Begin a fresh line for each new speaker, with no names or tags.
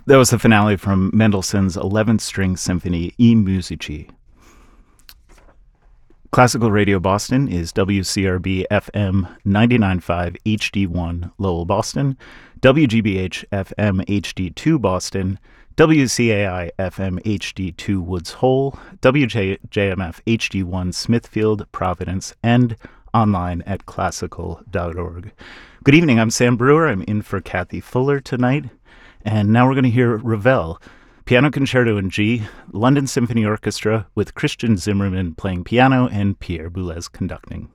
That was the finale from Mendelssohn's 11th String Symphony I Musici. Classical Radio Boston is WCRB FM 99.5 HD1 Lowell, Boston, WGBH FM HD2 Boston, WCAI FM HD2 Woods Hole, WJMF HD1 Smithfield, Providence, and online at classical.org. Good evening, I'm Sam Brewer. I'm in for Kathy Fuller tonight. And now we're going to hear Ravel, Piano Concerto in G, London Symphony Orchestra with Christian Zimmerman playing piano and Pierre Boulez conducting.